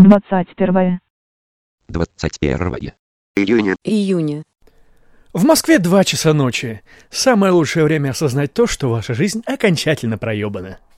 21 21 Июня. В Москве 2 часа ночи. Самое лучшее время осознать то, что ваша жизнь окончательно проебана.